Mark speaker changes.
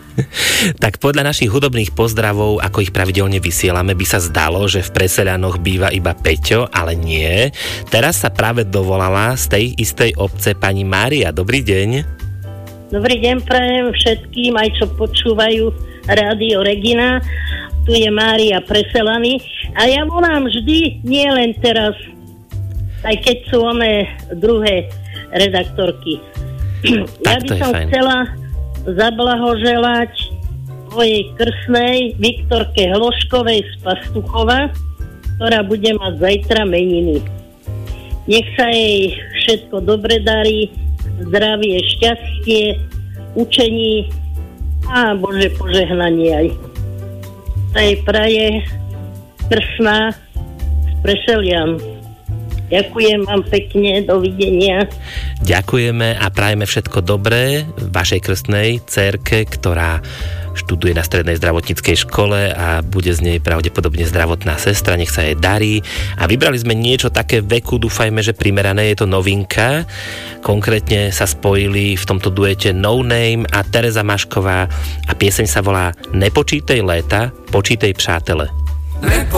Speaker 1: Tak podľa našich hudobných pozdravov, ako ich pravidelne vysielame, by sa zdalo, že v Preseľanoch býva iba Peťo, ale nie. Teraz sa práve dovolala z tej istej obce pani Mária. Dobrý deň.
Speaker 2: Dobrý deň prajem všetkým, aj čo počúvajú Rádio Regina. Tu je Mária Preseľany a ja volám vždy, nie len teraz, aj keď sú one druhé redaktorky. Ja by som chcela zablahoželať mojej krstnej Viktorke Hloškovej z Pastuchova, ktorá bude mať zajtra meniny. Nech sa jej všetko dobre darí, zdravie, šťastie, učení a Bože požehnanie aj. Sa jej praje krstná z Preselian. Ďakujem vám pekne, dovidenia.
Speaker 1: Ďakujeme a prajeme všetko dobré vašej krstnej dcérke, ktorá študuje na strednej zdravotníckej škole a bude z nej pravdepodobne zdravotná sestra, nech sa jej darí. A vybrali sme niečo také veku, dúfajme, že primerané, je to novinka. Konkrétne sa spojili v tomto duete No Name a Tereza Mašková a pieseň sa volá Nepočítaj léta, počítaj přátele.